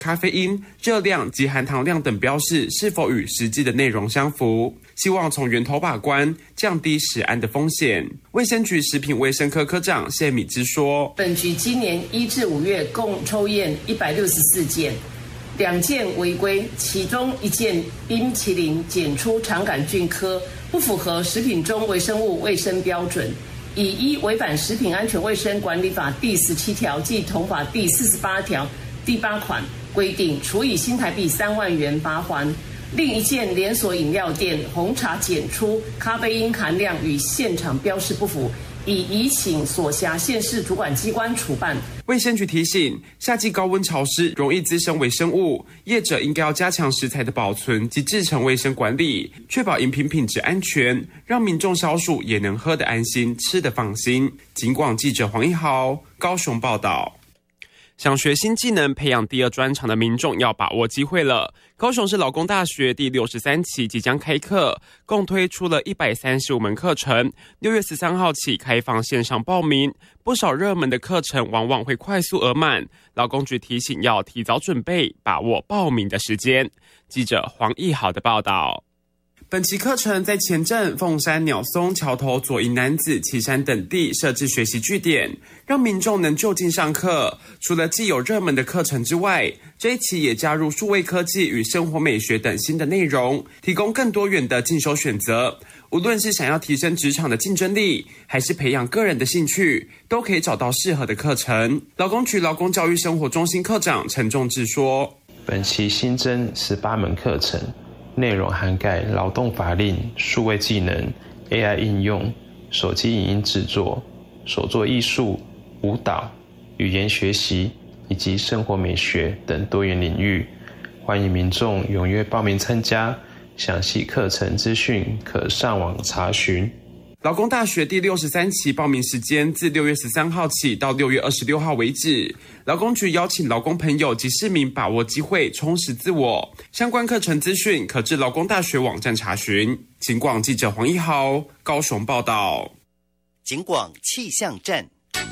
咖啡因、热量及含糖量等标示是否与实际的内容相符，希望从源头把关，降低食安的风险。卫生局食品卫生科科长谢敏之说， 本局今年1至5月共抽验164件，2件违规，其中1件冰淇淋检出肠杆菌科，不符合食品中微生物卫生标准，以依违反食品安全卫生管理法第17条暨同法第48条第8款规定，处以新台币3万元罚锾。另1件连锁饮料店红茶检出咖啡因含量与现场标示不符，已请所辖县市主管机关处办。 卫生局提醒，夏季高温潮湿，容易滋生微生物，业者应该要加强食材的保存及制程卫生管理，确保饮品品质安全，让民众消暑也能喝得安心，吃得放心。警广记者黄一豪高雄报道。想学新技能、培养第二专长的民众要把握机会了。高雄市劳工大学第63期即将开课，共推出了135门课程，6月13号起开放线上报名。不少热门的课程往往会快速额满，劳工局提醒要提早准备，把握报名的时间。记者黄义豪的报道。本期课程在前镇、凤山、鸟松、桥头、左营男子、旗山等地设置学习据点，让民众能就近上课。除了既有热门的课程之外，这一期也加入数位科技与生活美学等新的内容，提供更多元的进修选择。无论是想要提升职场的竞争力，还是培养个人的兴趣，都可以找到适合的课程。劳工局劳工教育生活中心科长陈仲志说， 本期新增18门课程，内容涵盖劳动法令、数位技能、AI 应用、手机影音制作、手作艺术、舞蹈、语言学习以及生活美学等多元领域。欢迎民众踊跃报名参加，详细课程资讯可上网查询。 劳工大学第63期报名时间自6月13号起到6月26号为止。劳工局邀请劳工朋友及市民把握机会，充实自我。相关课程资讯可至劳工大学网站查询。警广记者黄一豪高雄报道。 警广气象站。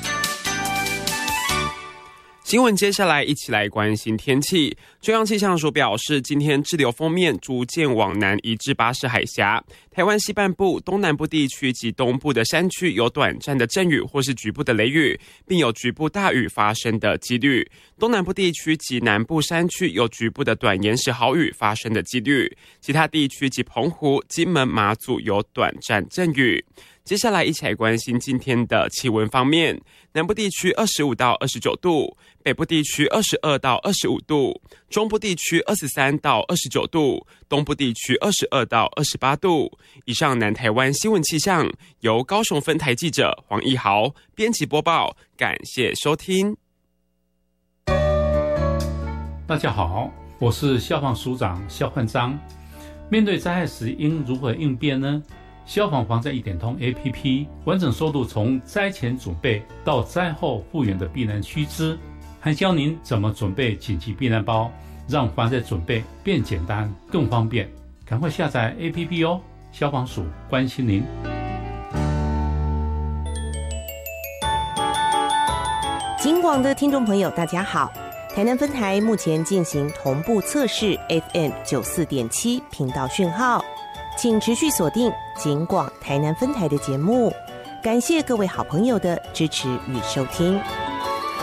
新闻接下来一起来关心天气。中央气象署表示，今天滞留锋面逐渐往南移至巴士海峡，台湾西半部、东南部地区及东部的山区有短暂的阵雨或是局部的雷雨，并有局部大雨发生的几率。东南部地区及南部山区有局部的短延时豪雨发生的几率，其他地区及澎湖、金门、马祖有短暂阵雨。接下来一起来关心今天的气温方面，南部地区25到29度，北部地区22到25度，中部地区23到29度，东部地区22到28度。以上南台湾新闻气象由高雄分台记者黄义豪编辑播报，感谢收听。 大家好，我是消防署长肖焕章。面对灾害时应如何应变呢？消防防灾一点通 APP 完整收录从灾前准备到灾后复原的避难须知，还教您怎么准备紧急避难包，让防灾准备变简单更方便。赶快下载 APP 哦！消防署关心您。 警广的听众朋友大家好，台南分台目前进行同步测试 FM 94.7频道讯号，请持续锁定警广台南分台的节目，感谢各位好朋友的支持与收听。